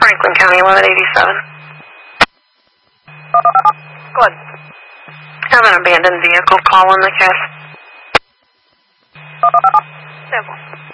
Franklin County, 1187. Good. Have an abandoned vehicle call on the case. Simple.